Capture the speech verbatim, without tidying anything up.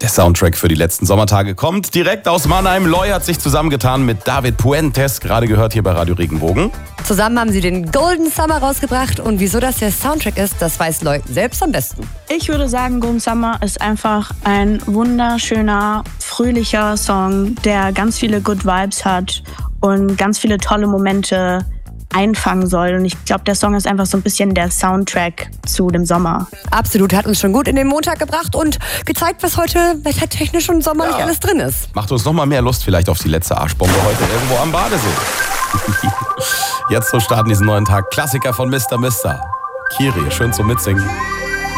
Der Soundtrack für die letzten Sommertage kommt direkt aus Mannheim. Loy hat sich zusammengetan mit David Puentes, gerade gehört hier bei Radio Regenbogen. Zusammen haben sie den Golden Summer rausgebracht und wieso das der Soundtrack ist, das weiß Loy selbst am besten. Ich würde sagen, Golden Summer ist einfach ein wunderschöner, fröhlicher Song, der ganz viele Good Vibes hat und ganz viele tolle Momente einfangen soll. Und ich glaube, der Song ist einfach so ein bisschen der Soundtrack zu dem Sommer. Absolut, hat uns schon gut in den Montag gebracht und gezeigt, was heute wettertechnisch und sommerlich Ja. alles drin ist. Macht uns noch mal mehr Lust vielleicht auf die letzte Arschbombe heute irgendwo am Badesee. Jetzt so starten diesen neuen Tag. Klassiker von Mister Mister. Kiri, schön zum Mitsingen.